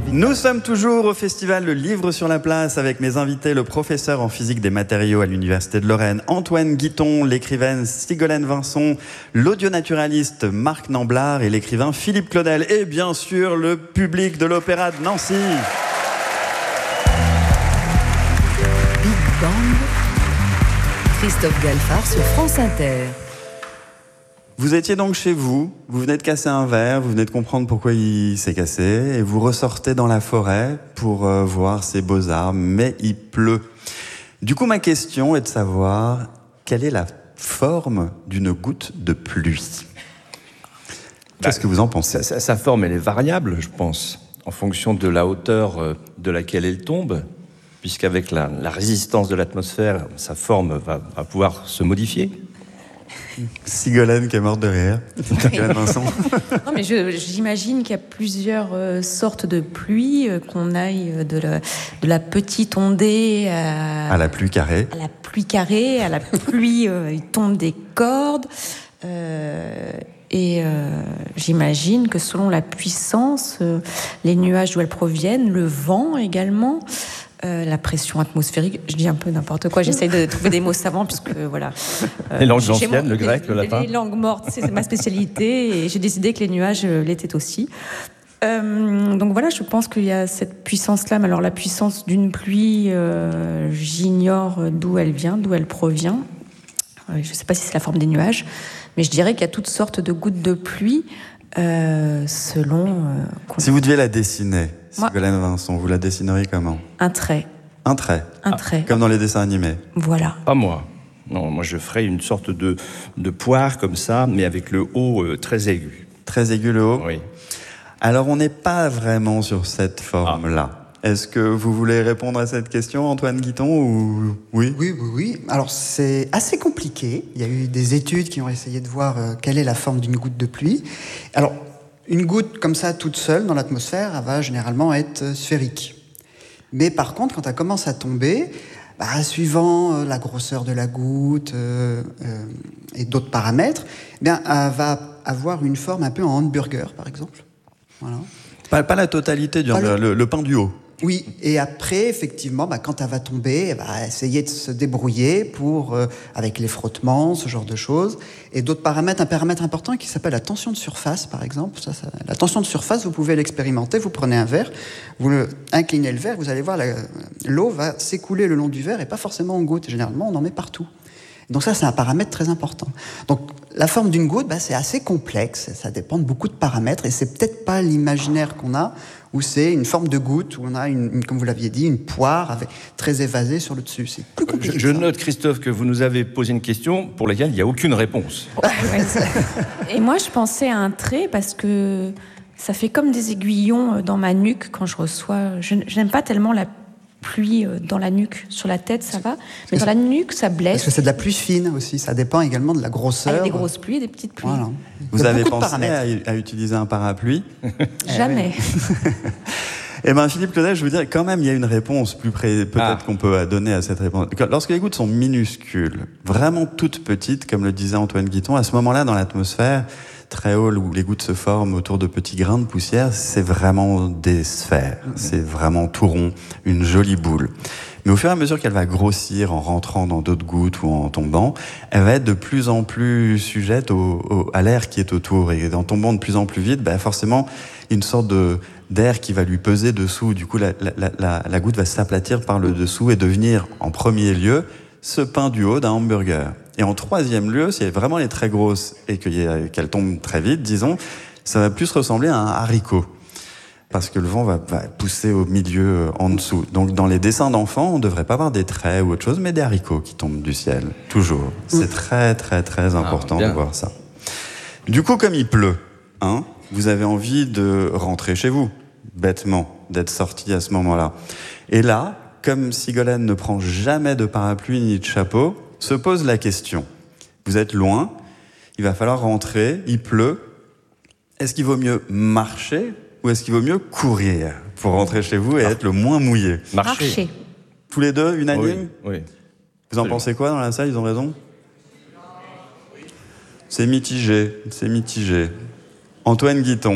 Nous sommes toujours au festival Le Livre sur la Place avec mes invités, le professeur en physique des matériaux à l'Université de Lorraine, Antoine Guiton, l'écrivaine Sigolène Vincent, l'audionaturaliste Marc Namblard et l'écrivain Philippe Claudel. Et bien sûr, le public de l'Opéra de Nancy. Big Bang, Christophe Galfard sur France Inter. Vous étiez donc chez vous, vous venez de casser un verre, vous venez de comprendre pourquoi il s'est cassé, et vous ressortez dans la forêt pour voir ces beaux arbres, mais il pleut. Du coup, ma question est de savoir quelle est la forme d'une goutte de pluie. Qu'est-ce que vous en pensez ? Sa forme, elle est variable, je pense, en fonction de la hauteur de laquelle elle tombe, puisqu'avec la résistance de l'atmosphère, sa forme va pouvoir se modifier. Sigolène qui est morte de rire. Sigolène Vincent. Non, mais j'imagine qu'il y a plusieurs sortes de pluie, qu'on aille de la petite ondée à la pluie carrée. À la pluie carrée, à la pluie, il tombe des cordes. J'imagine que selon la puissance, les nuages d'où elles proviennent, le vent également, la pression atmosphérique, je dis un peu n'importe quoi, j'essaye de trouver des mots savants puisque voilà. Les langues anciennes, le grec, le latin. Les langues mortes, c'est ma spécialité et j'ai décidé que les nuages l'étaient aussi. Donc voilà, je pense qu'il y a cette puissance-là, mais alors la puissance d'une pluie, j'ignore d'où elle vient, d'où elle provient. Je ne sais pas si c'est la forme des nuages, mais je dirais qu'il y a toutes sortes de gouttes de pluie selon... Si vous deviez la dessiner, Sigolène Vincent, vous la dessineriez comment ? Un trait. Un trait. Un trait. Comme dans les dessins animés. Voilà. Pas moi. Non, moi je ferais une sorte de poire comme ça, mais avec le haut très aigu. Très aigu le haut ? Oui. Alors on n'est pas vraiment sur cette forme-là. Est-ce que vous voulez répondre à cette question, Antoine Guiton, ou... Oui. Oui. Alors, c'est assez compliqué. Il y a eu des études qui ont essayé de voir quelle est la forme d'une goutte de pluie. Alors, une goutte comme ça, toute seule, dans l'atmosphère, elle va généralement être sphérique. Mais par contre, quand elle commence à tomber, suivant la grosseur de la goutte et d'autres paramètres, elle va avoir une forme un peu en hamburger, par exemple. Voilà. Pas la totalité du le pain du haut. Oui, et après, effectivement, quand elle va tomber, elle va essayer de se débrouiller avec les frottements, ce genre de choses. Et d'autres paramètres, un paramètre important qui s'appelle la tension de surface, par exemple. La tension de surface, vous pouvez l'expérimenter. Vous prenez un verre, vous inclinez le verre, vous allez voir, l'eau va s'écouler le long du verre et pas forcément en gouttes. Généralement, on en met partout. Donc ça, c'est un paramètre très important. Donc la forme d'une goutte, c'est assez complexe, ça dépend de beaucoup de paramètres, et c'est peut-être pas l'imaginaire qu'on a, où c'est une forme de goutte, où on a, comme vous l'aviez dit, une poire très évasée sur le dessus. C'est plus compliqué. Je note, Christophe, que vous nous avez posé une question pour laquelle il n'y a aucune réponse. Et moi, je pensais à un trait, parce que ça fait comme des aiguillons dans ma nuque quand je reçois... Je n'aime pas tellement la pluie dans la nuque, sur la tête ça va, mais dans la nuque ça blesse. Parce que c'est de la pluie fine aussi, ça dépend également de la grosseur. Avec des grosses pluies et des petites pluies. Voilà. Vous avez pensé à utiliser un parapluie ? Jamais. Eh bien, Philippe Claudel, je veux dire, quand même, il y a une réponse plus peut-être qu'on peut donner à cette réponse. Lorsque les gouttes sont minuscules, vraiment toutes petites, comme le disait Antoine Guiton, à ce moment-là, dans l'atmosphère, très haut, où les gouttes se forment autour de petits grains de poussière, c'est vraiment des sphères. C'est vraiment tout rond, une jolie boule. Mais au fur et à mesure qu'elle va grossir en rentrant dans d'autres gouttes ou en tombant, elle va être de plus en plus sujette à l'air qui est autour. Et en tombant de plus en plus vite, forcément, une sorte d'air qui va lui peser dessous. Du coup, la goutte va s'aplatir par le dessous et devenir, en premier lieu, ce pain du haut d'un hamburger. Et en troisième lieu, si vraiment elle est très grosse et qu'elle tombe très vite, disons, ça va plus ressembler à un haricot. Parce que le vent va pousser au milieu, en dessous. Donc dans les dessins d'enfants, on ne devrait pas avoir des traits ou autre chose, mais des haricots qui tombent du ciel, toujours. C'est très très très important de voir ça. Du coup, comme il pleut, vous avez envie de rentrer chez vous, bêtement, d'être sorti à ce moment-là. Et là, comme Sigolène ne prend jamais de parapluie ni de chapeau, se pose la question. Vous êtes loin, il va falloir rentrer, il pleut. Est-ce qu'il vaut mieux marcher ou est-ce qu'il vaut mieux courir pour rentrer chez vous et être le moins mouillé ? Marcher. Tous les deux, unanimes ? Oui. Vous en pensez quoi dans la salle ? Ils ont raison ? C'est mitigé. Antoine Guiton.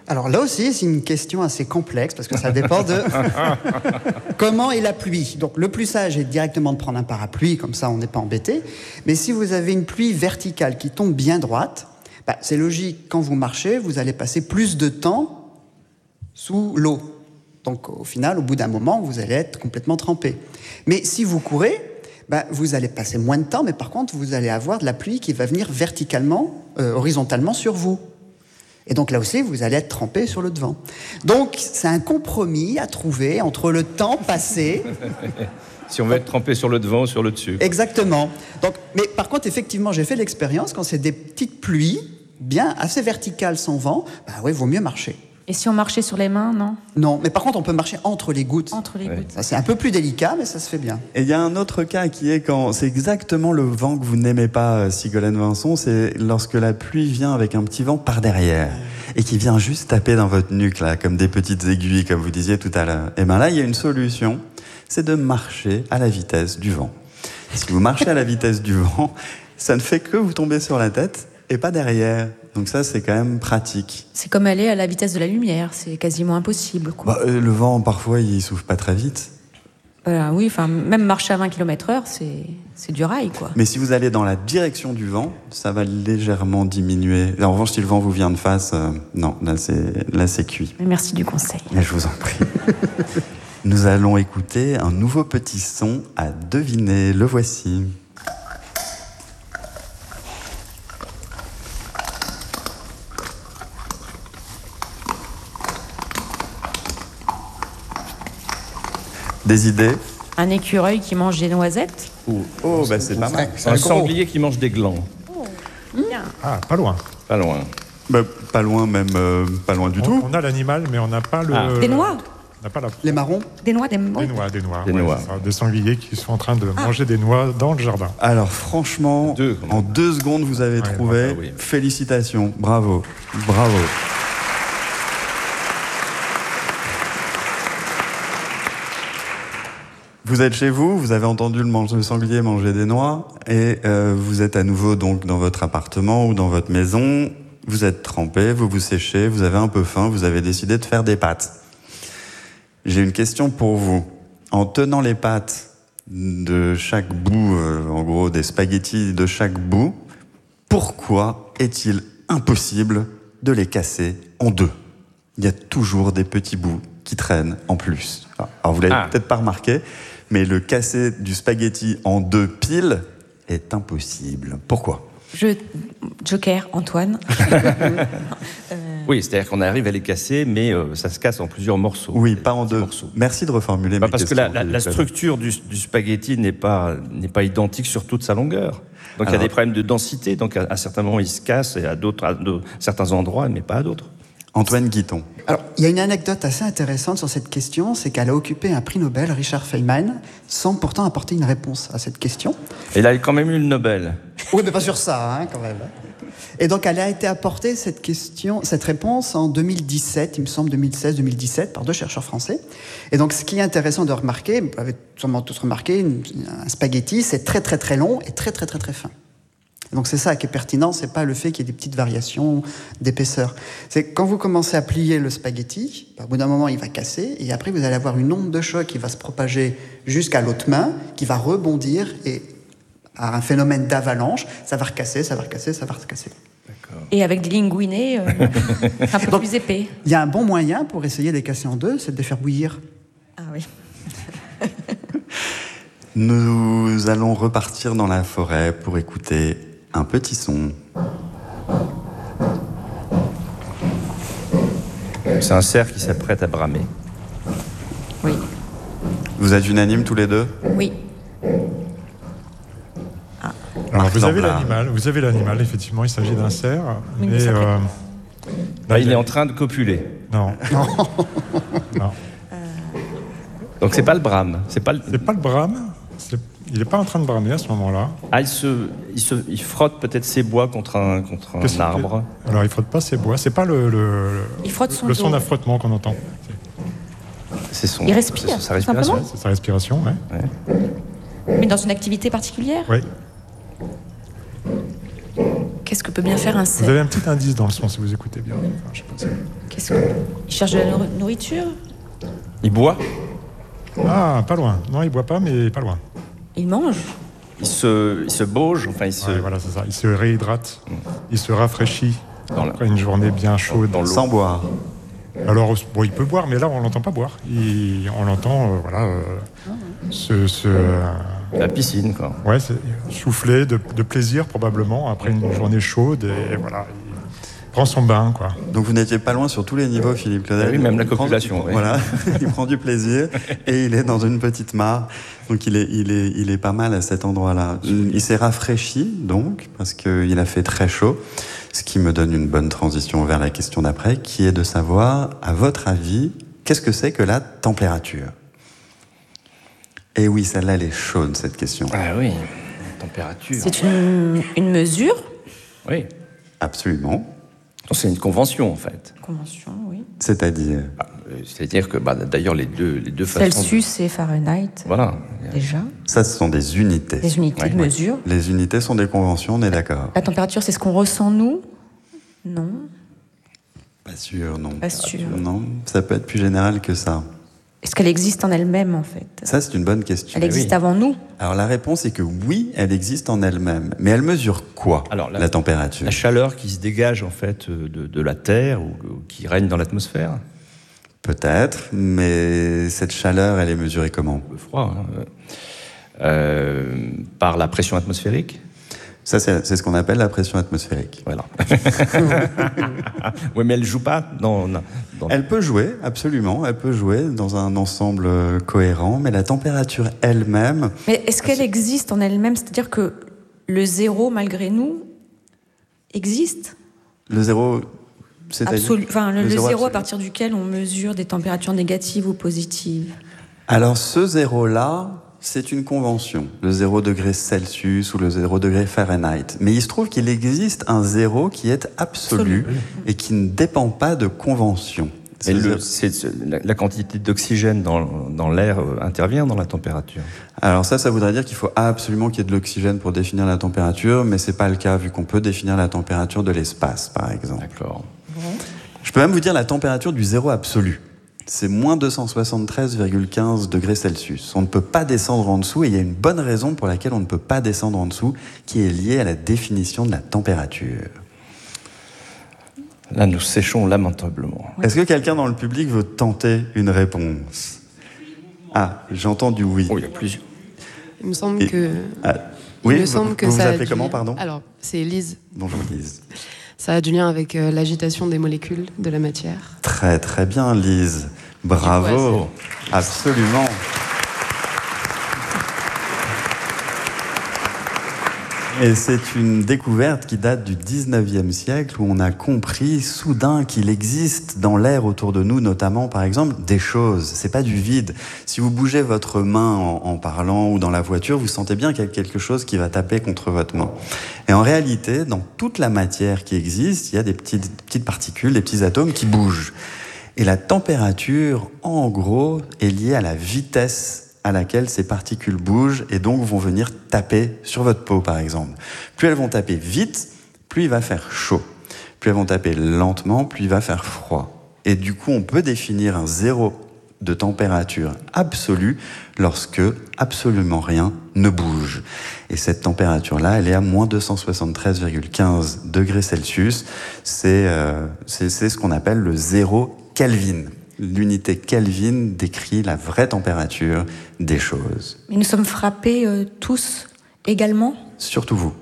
Alors là aussi, c'est une question assez complexe parce que ça dépend de comment est la pluie. Donc le plus sage est directement de prendre un parapluie, comme ça on n'est pas embêté. Mais si vous avez une pluie verticale qui tombe bien droite, c'est logique, quand vous marchez, vous allez passer plus de temps sous l'eau. Donc au final, au bout d'un moment, vous allez être complètement trempé. Mais si vous courez, vous allez passer moins de temps, mais par contre, vous allez avoir de la pluie qui va venir verticalement, horizontalement sur vous. Et donc là aussi, vous allez être trempé sur le devant. Donc c'est un compromis à trouver entre le temps passé... Si on veut être trempé sur le devant ou sur le dessus. Exactement. Donc, mais par contre, effectivement, j'ai fait l'expérience, quand c'est des petites pluies, bien assez verticales sans vent, vaut mieux marcher. Et si on marchait sur les mains, non? Non, mais par contre, on peut marcher entre les gouttes. Entre les gouttes. Ça, c'est un peu plus délicat, mais ça se fait bien. Et il y a un autre cas qui est quand c'est exactement le vent que vous n'aimez pas, Sigolène Vincent, c'est lorsque la pluie vient avec un petit vent par derrière et qui vient juste taper dans votre nuque, là, comme des petites aiguilles, comme vous disiez tout à l'heure. Et bien là, il y a une solution, c'est de marcher à la vitesse du vent. Et si vous marchez à la vitesse du vent, ça ne fait que vous tomber sur la tête et pas derrière. Donc ça, c'est quand même pratique. C'est comme aller à la vitesse de la lumière, c'est quasiment impossible, quoi. Le vent, parfois, il souffle pas très vite. Oui, même marcher à 20 km/h, c'est du rail, quoi. Mais si vous allez dans la direction du vent, ça va légèrement diminuer. En revanche, si le vent vous vient de face, non, là c'est cuit. Merci du conseil. Mais je vous en prie. Nous allons écouter un nouveau petit son à deviner. Le voici. Des idées? Un écureuil qui mange des noisettes. Oh, c'est pas mal. Un sanglier qui mange des glands. Bien. Ah, pas loin. Pas loin. Pas loin même, pas loin du tout. On a l'animal, mais on n'a pas le... Des noix. On n'a pas la... Les marrons? Des noix, Des noix. Des Ouais, noix. c'est ça. Des sangliers qui sont en train de manger des noix dans le jardin. Alors franchement, en 2 secondes, vous avez trouvé. oui. Félicitations, bravo, bravo. Vous êtes chez vous, vous avez entendu le sanglier manger des noix, et vous êtes à nouveau donc dans votre appartement ou dans votre maison. Vous êtes trempé, vous vous séchez, vous avez un peu faim, vous avez décidé de faire des pâtes. J'ai une question pour vous. En tenant les pâtes de chaque bout, en gros des spaghettis de chaque bout, pourquoi est-il impossible de les casser en 2? Il y a toujours des petits bouts qui traînent en plus. Alors vous l'avez peut-être pas remarqué, mais le casser du spaghetti en 2 piles est impossible. Pourquoi? Joker, Antoine. Oui, c'est-à-dire qu'on arrive à les casser, mais ça se casse en plusieurs morceaux. Oui, pas en 2. Morceaux. Merci de reformuler ma parce question. que la structure du spaghetti n'est pas identique sur toute sa longueur. Donc il y a des problèmes de densité. Donc à certains moments, il se casse, et à certains endroits, mais pas à d'autres. Antoine Guiton. Alors, il y a une anecdote assez intéressante sur cette question, c'est qu'elle a occupé un prix Nobel, Richard Feynman, sans pourtant apporter une réponse à cette question. Et il a quand même eu le Nobel. Oui, mais pas sur ça, quand même. Et donc, elle a été apportée, cette réponse, en 2017, il me semble, 2016-2017, par 2 chercheurs français. Et donc, ce qui est intéressant de remarquer, vous avez sûrement tous remarqué, un spaghetti, c'est très, très, très long et très, très, très, très fin. Donc c'est ça qui est pertinent, c'est pas le fait qu'il y ait des petites variations d'épaisseur. C'est quand vous commencez à plier le spaghetti, au bout d'un moment il va casser, et après vous allez avoir une onde de choc qui va se propager jusqu'à l'autre main, qui va rebondir, et à un phénomène d'avalanche, ça va recasser, ça va recasser, ça va recasser. Et avec des linguinés un peu plus épais. Il y a un bon moyen pour essayer de les casser en 2, c'est de les faire bouillir. Ah oui. Nous allons repartir dans la forêt pour écouter un petit son. C'est un cerf qui s'apprête à bramer. Oui. Vous êtes unanimes tous les 2? Oui. Alors, vous avez Lamblard. l'animal, effectivement, il s'agit d'un cerf. Oui, mais Il est en train de copuler. Non. Non. Donc c'est pas le brame. C'est pas le brame. Il n'est pas en train de bramer à ce moment-là. Ah, il frotte peut-être ses bois contre un arbre. Alors, il ne frotte pas ses bois. C'est pas Il frotte son le son dos. d'affrottement qu'on entend. C'est son. Il respire, C'est sa respiration. simplement. C'est sa respiration, oui. Mais dans une activité particulière? Oui. Qu'est-ce que peut bien faire un Vous cerf? avez un petit indice dans le son si vous écoutez bien. Enfin, je sais pas si- Qu'est-ce que... Il cherche de la nourriture? Il boit, Ah, pas loin. Non, il boit pas, mais pas loin. Il mange? il se bauge, enfin il se... Ouais, voilà, c'est ça. Il se réhydrate. Il se rafraîchit Dans la- après une journée bien chaude. Dans l'eau. Sans boire. Alors, bon, il peut boire, mais là, on l'entend pas boire. On l'entend, La piscine, quoi. ouais, souffler de plaisir probablement après une journée chaude et voilà, il prend son bain, quoi. Donc vous n'étiez pas loin sur tous les niveaux, Philippe Claudel. Ah oui, même la Il prend- copulation, oui. Voilà, il prend du plaisir et il est dans une petite mare. Donc il est pas mal à cet endroit-là. Il s'est rafraîchi donc parce qu'il a fait très chaud, ce qui me donne une bonne transition vers la question d'après, qui est de savoir, à votre avis, qu'est-ce que c'est que la température? Et oui, celle-là, elle est chaude, cette question. Ah oui, température. C'est une mesure? Oui. Absolument. C'est une convention, en fait. Convention, oui. C'est-à-dire, C'est-à-dire que, d'ailleurs, les deux façons... Celsius et Fahrenheit, Voilà. déjà. ça, ce sont des unités. Des unités de Ouais. mesure. Les unités sont des conventions, on est d'accord. La température, c'est ce qu'on ressent, nous? Non. Pas sûr, non. Pas sûr. Non, ça peut être plus général que ça. Est-ce qu'elle existe en elle-même, en fait? Ça, c'est une bonne question. Elle existe oui. avant nous? Alors la réponse est que oui, elle existe en elle-même. Mais elle mesure quoi, Alors, la température? La chaleur qui se dégage, en fait, de la Terre ou qui règne dans l'atmosphère. Peut-être, mais cette chaleur, elle est mesurée comment? Le froid, par la pression atmosphérique. Ça, c'est ce qu'on appelle la pression atmosphérique. Voilà. Oui, mais elle joue pas dans Elle peut jouer, absolument, elle peut jouer dans un ensemble cohérent, mais la température elle-même, Mais est-ce qu'elle existe en elle-même? C'est-à-dire que le zéro, malgré nous, existe? le zéro, c'est-à-dire Absolu. Enfin, le zéro absolu. à partir duquel on mesure des températures négatives ou positives. Alors ce zéro-là, c'est une convention, le 0 degré Celsius ou le 0 degré Fahrenheit. Mais il se trouve qu'il existe un zéro qui est absolu et qui ne dépend pas de convention. Et la quantité d'oxygène dans l'air intervient dans la température. Alors ça voudrait dire qu'il faut absolument qu'il y ait de l'oxygène pour définir la température, mais c'est pas le cas vu qu'on peut définir la température de l'espace, par exemple. D'accord. Je peux même vous dire la température du zéro absolu. C'est moins 273,15 degrés Celsius. On ne peut pas descendre en dessous et il y a une bonne raison pour laquelle on ne peut pas descendre en dessous qui est liée à la définition de la température. Là, nous séchons lamentablement. Est-ce que quelqu'un dans le public veut tenter une réponse? Ah, j'entends du oui. Oh, il y a plusieurs. Il me semble Et- que. Ah, il oui, me semble que vous ça a appelez du comment, lien- pardon? Alors, c'est Elise. Bonjour Lise. Ça a du lien avec l'agitation des molécules de la matière. Très très bien Lise. Bravo. Absolument. Et c'est une découverte qui date du 19e siècle où on a compris soudain qu'il existe dans l'air autour de nous, notamment par exemple, des choses. C'est pas du vide. Si vous bougez votre main en parlant ou dans la voiture, vous sentez bien qu'il y a quelque chose qui va taper contre votre main. Et en réalité, dans toute la matière qui existe, il y a des petites particules, des petits atomes qui bougent. Et la température, en gros, est liée à la vitesse à laquelle ces particules bougent et donc vont venir taper sur votre peau, par exemple. Plus elles vont taper vite, plus il va faire chaud. Plus elles vont taper lentement, plus il va faire froid. Et du coup, on peut définir un zéro de température absolue lorsque absolument rien ne bouge. Et cette température-là, elle est à moins 273,15 degrés Celsius. C'est ce qu'on appelle le zéro Kelvin. L'unité Kelvin décrit la vraie température des choses. Mais nous sommes frappés tous également? Surtout vous.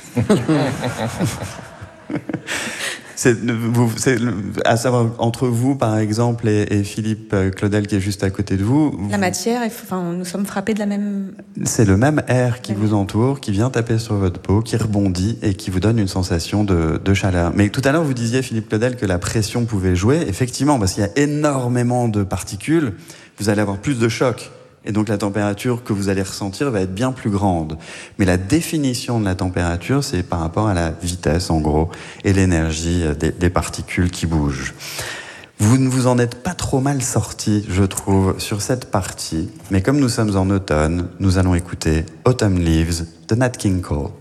À savoir, entre vous, par exemple, et Philippe Claudel, qui est juste à côté de vous... La matière, enfin, nous sommes frappés de la même... C'est le même air qui vous entoure, qui vient taper sur votre peau, qui rebondit et qui vous donne une sensation de chaleur. Mais tout à l'heure, vous disiez, Philippe Claudel, que la pression pouvait jouer. Effectivement, parce qu'il y a énormément de particules, vous allez avoir plus de choc. Et donc la température que vous allez ressentir va être bien plus grande. Mais la définition de la température, c'est par rapport à la vitesse, en gros, et l'énergie des particules qui bougent. Vous ne vous en êtes pas trop mal sorti, je trouve, sur cette partie. Mais comme nous sommes en automne, nous allons écouter Autumn Leaves de Nat King Cole.